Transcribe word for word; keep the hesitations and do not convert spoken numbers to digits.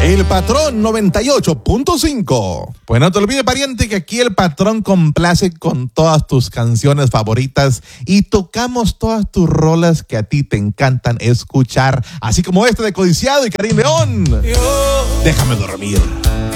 El Patrón noventa y ocho punto cinco. Pues no te olvides, pariente, que aquí el Patrón complace con todas tus canciones favoritas y tocamos todas tus rolas que a ti te encantan escuchar, así como esta de Codiciado y Karim León. Déjame dormir.